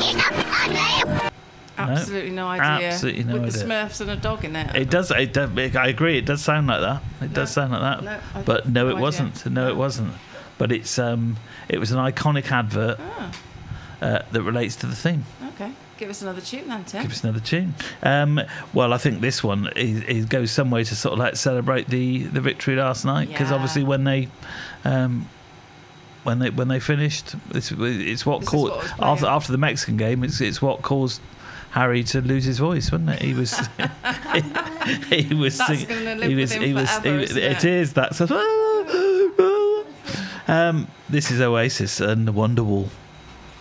Absolutely no idea. Absolutely no With idea. the Smurfs and a dog in it. It does. I agree. It does sound like that. It does sound like that. No, but no, it idea. wasn't. No, it wasn't. But it was an iconic advert that relates to the theme. Okay, give us another tune then, Tim. Give us another tune. Well, I think this one it goes some way to sort of like celebrate the victory last night, because obviously when they finished, it's what caused after the Mexican game. It's what caused Harry to lose his voice, wasn't it? He was he was That's singing. gonna live with him forever, isn't It is. That's this is Oasis and The Wonderwall.